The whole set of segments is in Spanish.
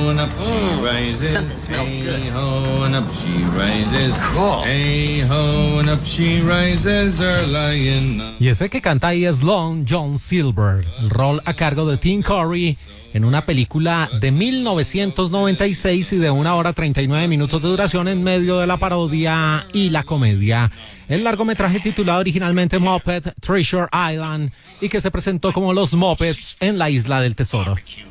ho, and up she rises. Something smells good. Hey ho, and up she rises. Cool. Hey ho, and up she rises, early in the... Y ese que canta ahí es Long John Silver, el rol a cargo de Tim Curry en una película de 1996 y de 1 hora 39 minutos de duración en medio de la parodia y la comedia. El largometraje titulado originalmente Muppet Treasure Island y que se presentó como Los Muppets en la Isla del Tesoro.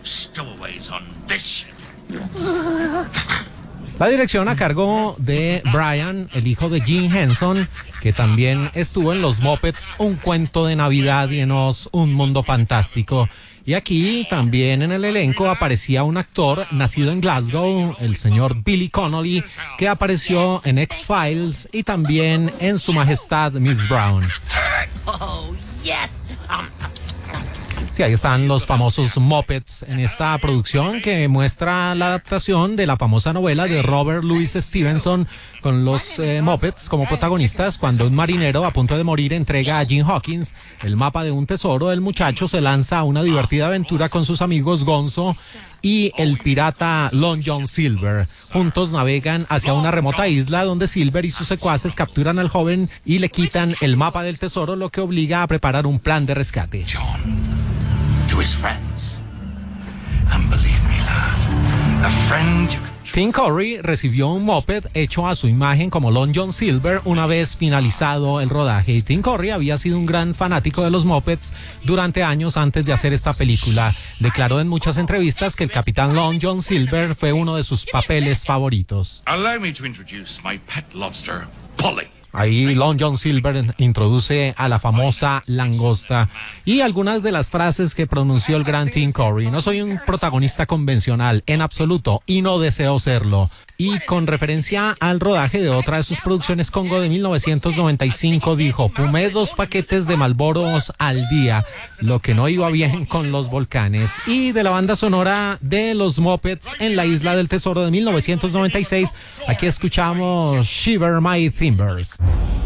La dirección a cargo de Brian, el hijo de Jim Henson, que también estuvo en Los Muppets, Un cuento de Navidad y en Oz, Un mundo fantástico. Y aquí también en el elenco aparecía un actor nacido en Glasgow, el señor Billy Connolly, que apareció en X-Files y también en Su Majestad Miss Brown. Oh, yes. Sí, ahí están los famosos Muppets en esta producción que muestra la adaptación de la famosa novela de Robert Louis Stevenson con los Muppets como protagonistas. Cuando un marinero a punto de morir entrega a Jim Hawkins el mapa de un tesoro, el muchacho se lanza a una divertida aventura con sus amigos Gonzo y el pirata Long John Silver. Juntos navegan hacia una remota isla donde Silver y sus secuaces capturan al joven y le quitan el mapa del tesoro, lo que obliga a preparar un plan de rescate. To his friends. And believe me, lad, a friend you can... Tim Curry recibió un Muppet hecho a su imagen como Long John Silver una vez finalizado el rodaje. Tim Curry había sido un gran fanático de los Muppets durante años antes de hacer esta película. Declaró en muchas entrevistas que el capitán Long John Silver fue uno de sus papeles favoritos. Allow me to introduce my pet lobster, Polly. Ahí Long John Silver introduce a la famosa langosta y algunas de las frases que pronunció el gran Tim Curry. No soy un protagonista convencional en absoluto y no deseo serlo. Y con referencia al rodaje de otra de sus producciones, Congo de 1995, dijo: fumé 2 paquetes de Marlboros al día, lo que no iba bien con los volcanes. Y de la banda sonora de los Muppets en la Isla del Tesoro de 1996, aquí escuchamos Shiver My Timbers.